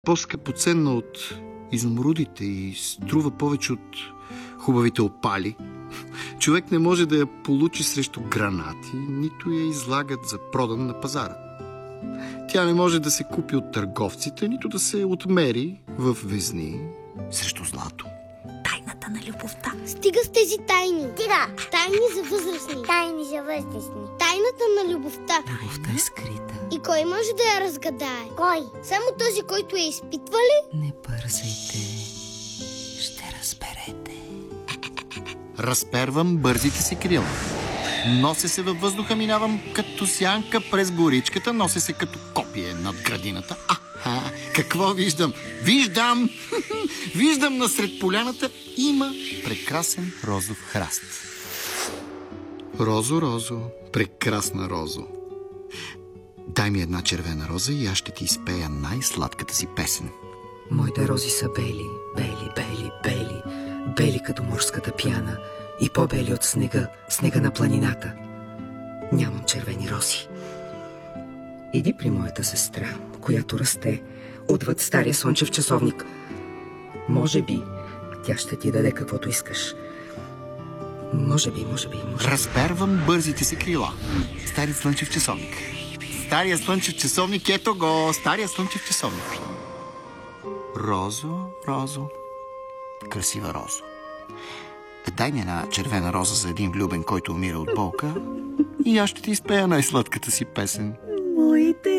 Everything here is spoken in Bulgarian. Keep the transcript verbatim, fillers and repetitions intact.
по-скъпоценна от изумрудите и струва повече от хубавите опали. Човек не може да я получи срещу гранати, нито я излагат за продан на пазара. Тя не може да се купи от търговците, нито да се отмери в везни срещу злато. Тайната на любовта. Стига с тези тайни. Стига! Тайни за възрастни. Тайни за възрастни. Тайната на любовта. Любовта е скрита. И кой може да я разгадае? Кой? Само този, който я изпитва ли? Не бързайте. Ще разберете. Разпервам бързите си крила. Нося се във въздуха, минавам като сянка през горичката, нося се като копие над градината. Аха, какво виждам? Виждам! Виждам насред поляната има прекрасен розов храст. Розо, розо, прекрасна розо. Дай ми една червена роза и аз ще ти изпея най-сладката си песен. Моите рози са бели, бели, бели, бели, бели като морската пяна и по-бели от снега, снега на планината. Нямам червени рози. Иди при моята сестра, която расте отвъд стария слънчев часовник. Може би тя ще ти даде каквото искаш. Може би, може би, може би. Разпервам бързите си крила. Старият слънчев часовник. Стария слънчев часовник, ето го, стария слънчев часовник. Розо, розо, красива розо. Дай ми една червена роза за един влюбен, който умира от болка, и аз ще ти изпея най-сладката си песен. Моите